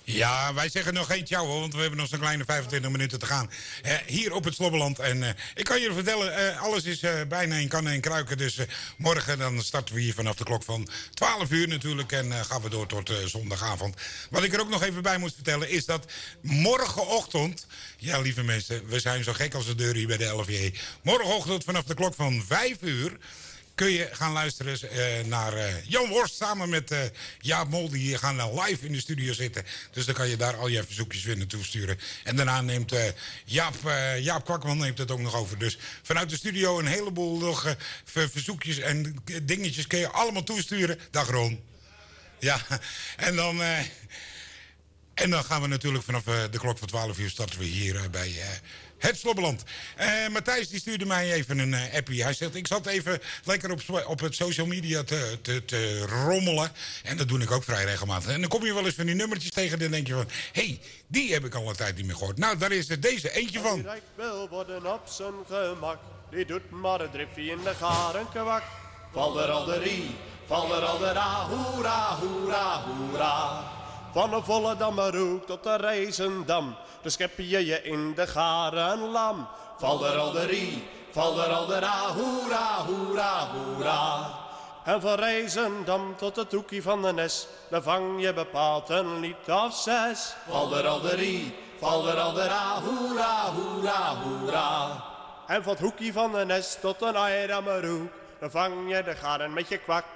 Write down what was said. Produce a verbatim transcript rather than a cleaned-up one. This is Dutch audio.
Ja, wij zeggen nog geen ciao, hoor, want we hebben nog zo'n kleine vijfentwintig minuten te gaan. Uh, hier op het Slobbeland. En uh, ik kan je vertellen, uh, alles is uh, bijna in kannen en kruiken. Dus uh, morgen dan starten we hier vanaf de klok van twaalf uur natuurlijk. En uh, gaan we door tot uh, zondagavond. Wat ik er ook nog even bij moet vertellen is dat morgenochtend... Ja, lieve mensen, we zijn zo gek als de deur hier bij de L V J. Morgenochtend vanaf de klok van vijf uur... kun je gaan luisteren uh, naar uh, Jan Worst samen met uh, Jaap Mol. Die gaan uh, live in de studio zitten. Dus dan kan je daar al je verzoekjes weer naartoe sturen. En daarna neemt uh, Jaap, uh, Jaap Kwakman neemt het ook nog over. Dus vanuit de studio een heleboel nog, uh, verzoekjes en dingetjes kun je allemaal toesturen. Dag Ron. Ja, en dan... Uh, en dan gaan we natuurlijk vanaf uh, de klok van twaalf uur starten we hier uh, bij... Uh, Het Slobbeland. Uh, Matthijs die stuurde mij even een uh, appie. Hij zegt, ik zat even lekker op, op het social media te, te, te rommelen. En dat doe ik ook vrij regelmatig. En dan kom je wel eens van die nummertjes tegen. En dan denk je van, hé, hey, die heb ik al een tijd niet meer gehoord. Nou, daar is er deze eentje van. Die rijk wil worden op zijn gemak. Die doet maar een drifje in de garen kwak. Val er al de rie, val er al de ra. Hoera, hoera, hoera. Van de Volendammerhoek tot de Rijzendam. Dan schep je je in de garen lam. Val er al de rie, val er al de ra. Hoera, hoera, hoera. En van Rijzendam tot de Toekie van de Nes. Dan vang je bepaald een lied of zes. Val er al de rie, val er al de ra. Hoera, hoera, hoera. En van het Hoekie van de Nes tot een Eidammerhoek. Dan vang je de garen met je kwak.